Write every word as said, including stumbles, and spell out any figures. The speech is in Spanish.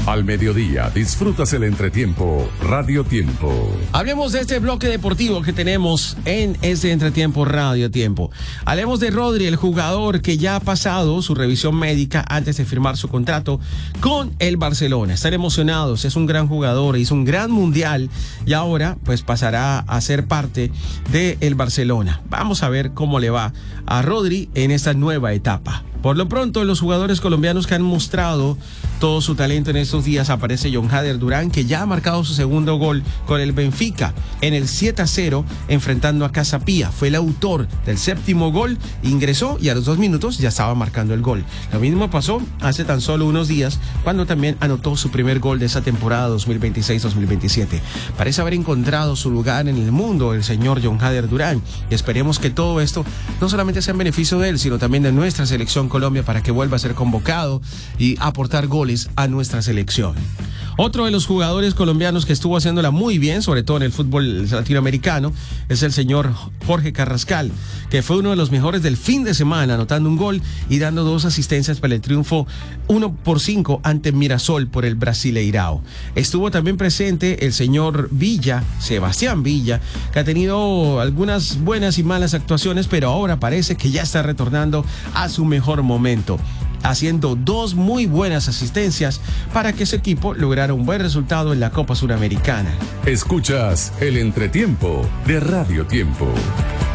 Al mediodía disfrutas el entretiempo Radio Tiempo. Hablemos de este bloque deportivo que tenemos en este entretiempo Radio Tiempo. Hablemos de Rodri, el jugador que ya ha pasado su revisión médica antes de firmar su contrato con el Barcelona. Están emocionados, es un gran jugador, hizo un gran mundial y ahora pues pasará a ser parte del Barcelona. Vamos a ver cómo le va a Rodri en esta nueva etapa. Por lo pronto, los jugadores colombianos que han mostrado todo su talento en estos días, aparece John Hader Durán, que ya ha marcado su segundo gol con el Benfica en el siete a cero enfrentando a Casa Pía. Fue el autor del séptimo gol, ingresó y a los dos minutos ya estaba marcando el gol. Lo mismo pasó hace tan solo unos días cuando también anotó su primer gol de esa temporada dos mil veintiséis dos mil veintisiete. Parece haber encontrado su lugar en el mundo el señor John Hader Durán y esperemos que todo esto no solamente sea en beneficio de él, sino también de nuestra selección Colombia para que vuelva a ser convocado y aportar goles a nuestra selección. Otro de los jugadores colombianos que estuvo haciéndola muy bien, sobre todo en el fútbol latinoamericano, es el señor Jorge Carrascal, que fue uno de los mejores del fin de semana, anotando un gol y dando dos asistencias para el triunfo uno por cinco ante Mirasol por el Brasileirao. Estuvo también presente el señor Villa, Sebastián Villa, que ha tenido algunas buenas y malas actuaciones, pero ahora parece que ya está retornando a su mejor momento, haciendo dos muy buenas asistencias para que su equipo lograra un buen resultado en la Copa Suramericana. Escuchas el entretiempo de Radio Tiempo.